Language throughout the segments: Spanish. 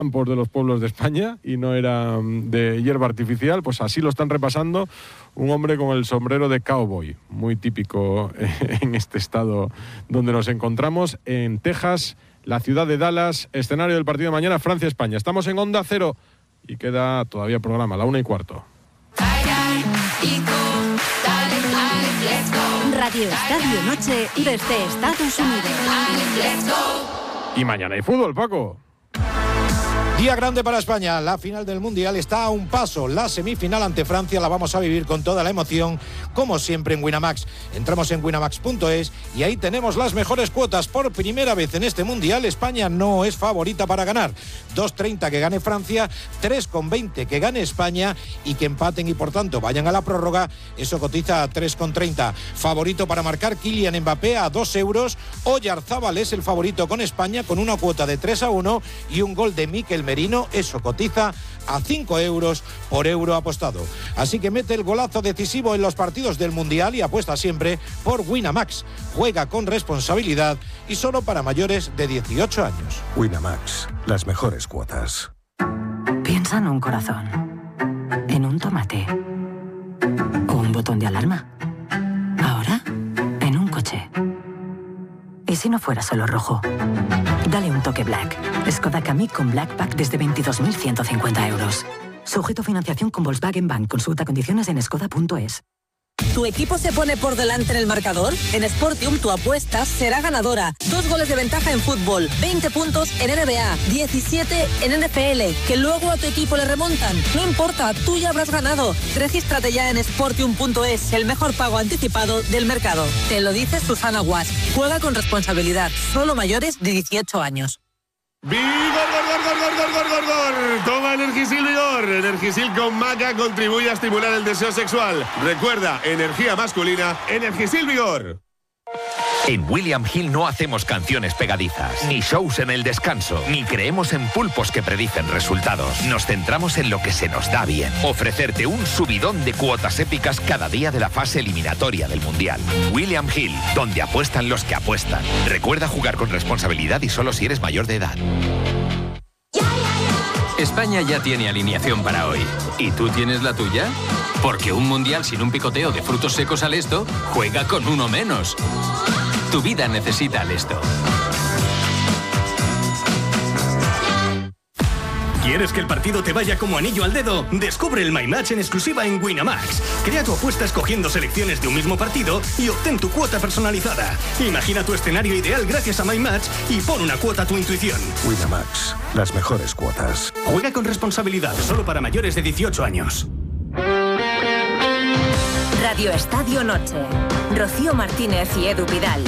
campos de los pueblos de España y no era de hierba artificial, pues así lo están repasando un hombre con el sombrero de cowboy, muy típico en este estado donde nos encontramos, en Texas, la ciudad de Dallas, escenario del partido de mañana, Francia-España. Estamos en Onda Cero y queda todavía programa, 1:15. Radio Estadio Noche desde Estados Unidos. Y mañana hay fútbol, Paco. Día grande para España, la final del Mundial está a un paso, la semifinal ante Francia la vamos a vivir con toda la emoción, como siempre en Winamax. Entramos en winamax.es y ahí tenemos las mejores cuotas. Por primera vez en este Mundial, España no es favorita para ganar. 2.30 que gane Francia, 3.20 que gane España y que empaten y por tanto vayan a la prórroga, eso cotiza a 3.30. Favorito para marcar Kylian Mbappé a 2 euros, Oyarzábal es el favorito con España con una cuota de 3-1 y un gol de Mikel Merino, eso cotiza a 5 euros por euro apostado. Así que mete el golazo decisivo en los partidos del Mundial y apuesta siempre por Winamax. Juega con responsabilidad y solo para mayores de 18 años. Winamax, las mejores cuotas. Piensa en un corazón, en un tomate o un botón de alarma. Ahora, en un coche. ¿Y si no fuera solo rojo? Dale un toque Black. Skoda Kamiq con Black Pack desde 22.150 euros. Sujeto a financiación con Volkswagen Bank. Consulta condiciones en skoda.es. ¿Tu equipo se pone por delante en el marcador? En Sportium tu apuesta será ganadora. 2 goles de ventaja en fútbol, 20 puntos en NBA, 17 en NFL, que luego a tu equipo le remontan. No importa, tú ya habrás ganado. Regístrate ya en Sportium.es, el mejor pago anticipado del mercado. Te lo dice Susana Guas. Juega con responsabilidad. Solo mayores de 18 años. ¡Vigor! Toma Energisil Vigor. Energisil con maca contribuye a estimular el deseo sexual. Recuerda, energía masculina, Energisil Vigor. En William Hill no hacemos canciones pegadizas, ni shows en el descanso, ni creemos en pulpos que predicen resultados. Nos centramos en lo que se nos da bien. Ofrecerte un subidón de cuotas épicas cada día de la fase eliminatoria del Mundial. William Hill, donde apuestan los que apuestan. Recuerda jugar con responsabilidad y solo si eres mayor de edad. España ya tiene alineación para hoy. ¿Y tú tienes la tuya? Porque un mundial sin un picoteo de frutos secos al Esto juega con uno menos. Tu vida necesita al Esto. ¿Quieres que el partido te vaya como anillo al dedo? Descubre el My Match en exclusiva en Winamax. Crea tu apuesta escogiendo selecciones de un mismo partido y obtén tu cuota personalizada. Imagina tu escenario ideal gracias a My Match y pon una cuota a tu intuición. Winamax, las mejores cuotas. Juega con responsabilidad, solo para mayores de 18 años. Radio Estadio Noche. Rocío Martínez y Edu Vidal.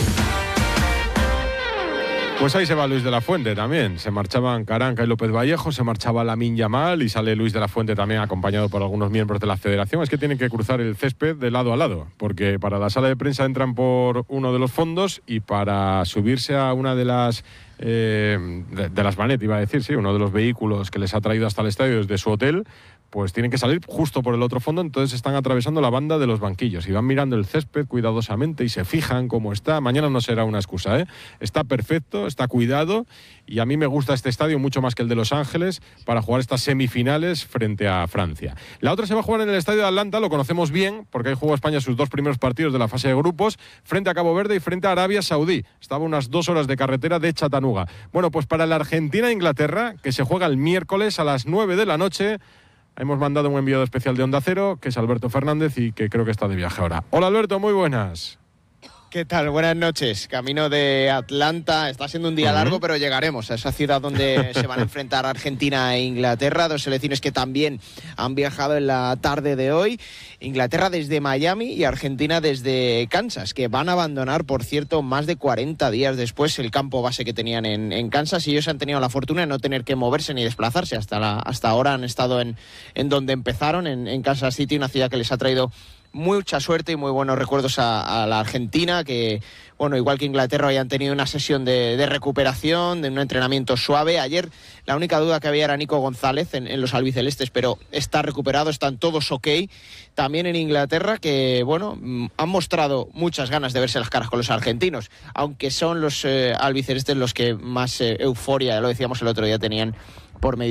Pues ahí se va Luis de la Fuente también. Se marchaban Caranca y López Vallejo, se marchaba Lamine Yamal y sale Luis de la Fuente también acompañado por algunos miembros de la federación. Es que tienen que cruzar el césped de lado a lado, porque para la sala de prensa entran por uno de los fondos y para subirse a una de las de las vanetas, iba a decir, sí, uno de los vehículos que les ha traído hasta el estadio desde su hotel, pues tienen que salir justo por el otro fondo, entonces están atravesando la banda de los banquillos y van mirando el césped cuidadosamente y se fijan cómo está. Mañana no será una excusa, ¿eh? Está perfecto, está cuidado y a mí me gusta este estadio mucho más que el de Los Ángeles para jugar estas semifinales frente a Francia. La otra se va a jugar en el estadio de Atlanta, lo conocemos bien porque ahí jugó España sus 2 primeros partidos de la fase de grupos frente a Cabo Verde y frente a Arabia Saudí. Estaba unas 2 horas de carretera de Chattanooga. Bueno, pues para la Argentina-Inglaterra, que se juega el miércoles a las 9 de la noche, hemos mandado un enviado especial de Onda Cero, que es Alberto Fernández y que creo que está de viaje ahora. Hola Alberto, muy buenas. ¿Qué tal? Buenas noches. Camino de Atlanta. Está siendo un día largo, pero llegaremos a esa ciudad donde se van a enfrentar Argentina e Inglaterra, 2 selecciones que también han viajado en la tarde de hoy. Inglaterra desde Miami y Argentina desde Kansas, que van a abandonar, por cierto, más de 40 días después el campo base que tenían en Kansas, y ellos han tenido la fortuna de no tener que moverse ni desplazarse. Hasta ahora han estado en donde empezaron, en Kansas City, una ciudad que les ha traído mucha suerte y muy buenos recuerdos a la Argentina, que, bueno, igual que Inglaterra, hayan tenido una sesión de recuperación, de un entrenamiento suave. Ayer la única duda que había era Nico González en los albicelestes, pero está recuperado, están todos ok. También en Inglaterra, que, bueno, han mostrado muchas ganas de verse las caras con los argentinos, aunque son los albicelestes los que más euforia, lo decíamos el otro día, tenían por medio.